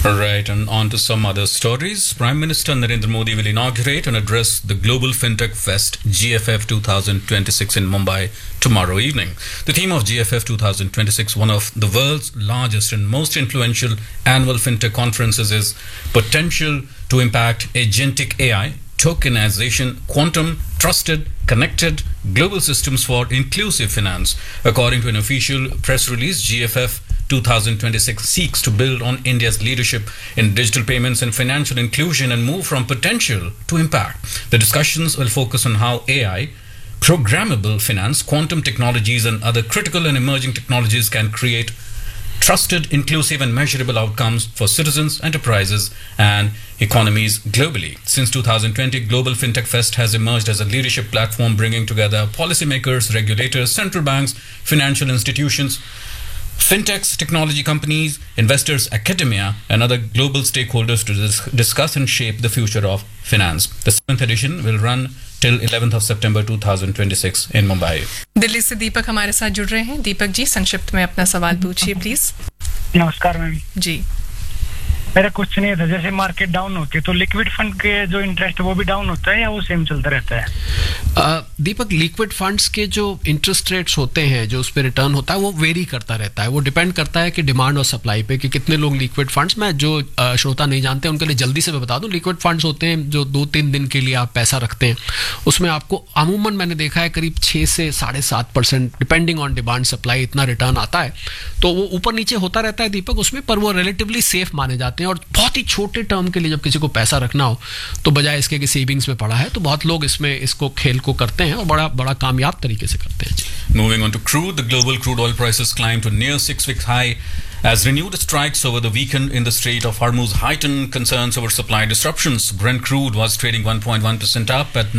Right, and on to some other stories. Prime Minister Narendra Modi will inaugurate and address the Global FinTech Fest GFF 2026 in Mumbai tomorrow evening. The theme of GFF 2026, one of the world's largest and most influential annual FinTech conferences, is potential to impact agentic AI, tokenization, quantum, trusted, connected global systems for inclusive finance. According to an official press release, GFF 2026 seeks to build on India's leadership in digital payments and financial inclusion and move from potential to impact. The discussions will focus on how AI, programmable finance, quantum technologies, and other critical and emerging technologies can create trusted, inclusive, and measurable outcomes for citizens, enterprises, and economies globally. Since 2020, Global FinTech Fest has emerged as a leadership platform bringing together policymakers, regulators, central banks, financial institutions, fintechs, technology companies, investors, academia, and other global stakeholders to discuss and shape the future of finance. The 7th edition will run till 11th of September 2026 in Mumbai. Delhi से दीपक हमारे साथ जुड़ रहे हैं। दीपक जी, संक्षिप्त में अपना सवाल पूछिए प्लीज। नमस्कार मैम जी, मेरा क्वेश्चन ये था, जैसे मार्केट डाउन होती है तो लिक्विड फंड के जो इंटरेस्ट है वो भी डाउन होता है या वो सेम चलता रहता है? दीपक, लिक्विड फंड्स के जो इंटरेस्ट रेट्स होते हैं, जो उस पर रिटर्न होता है, वो वेरी करता रहता है। वो डिपेंड करता है कि डिमांड और सप्लाई पे, कि कितने लोग लिक्विड फंड्स में, जो श्रोता नहीं जानते उनके लिए जल्दी से मैं बता दूं, लिक्विड फंड्स होते हैं जो 2-3 दिन के लिए आप पैसा रखते हैं। उसमें आपको अमूमन मैंने देखा है करीब 6 से 7.5% डिपेंडिंग ऑन डिमांड सप्लाई इतना रिटर्न आता है। तो वो ऊपर नीचे होता रहता है दीपक उसमें, पर वो रिलेटिवली सेफ माने जाते हैं। और बहुत ही छोटे टर्म के लिए जब किसी को पैसा रखना हो तो बजाय इसके कि सेविंग्स में पड़ा है, तो बहुत लोग इसको खेल को करते हैं और बड़ा कामयाब तरीके से करते हैं। Moving on to crude, the global crude oil prices climbed to near 6-week high as renewed strikes over the weekend in the Strait of Hormuz heightened concerns over supply disruptions. Brent crude was trading 1.1% up at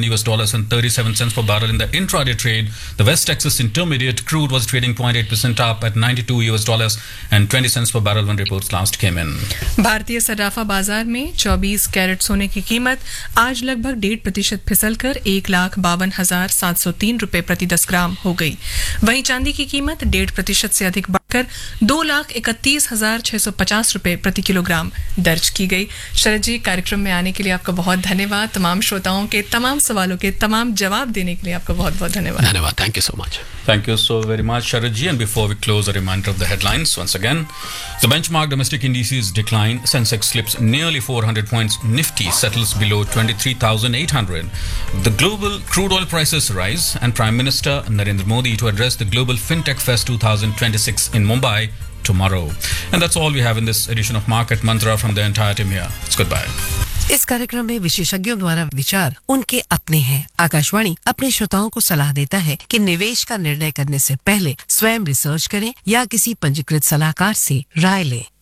$97.37 per barrel in the intraday trade. The West Texas Intermediate crude was trading 0.8% up at $92.20 per barrel when reports last came in. भारतीय सराफा बाजार में 24 carat सोने की कीमत आज लगभग 1.5% फिसलकर 1,52,703 रुपए प्रति 10 ग्राम हो गई। वहीं चांदी की कीमत 1.5% से अधिक बढ़कर 2,31,650 रुपए प्रति किलोग्राम दर्ज की गई। शरद जी, कार्यक्रम में आने के लिए आपका बहुत धन्यवाद। तमाम श्रोताओं के तमाम सवालों के तमाम जवाब देने के लिए आपका बहुत बहुत धन्यवाद। Thank you so much. Thank you so very much, Sharad ji. And before we close, a reminder of the headlines once again. The benchmark domestic indices decline. Sensex slips nearly 400 points. Nifty settles below 23,800. The global crude oil prices rise, and Prime Minister Narendra Modi to address the Global FinTech Fest 2026 in Mumbai tomorrow. And that's all we have in this edition of Market Mantra from the entire team here. It's goodbye. इस कार्यक्रम में विशेषज्ञों द्वारा विचार उनके अपने हैं। आकाशवाणी अपने श्रोताओं को सलाह देता है कि निवेश का निर्णय करने से पहले स्वयं रिसर्च करें या किसी पंजीकृत सलाहकार से राय लें।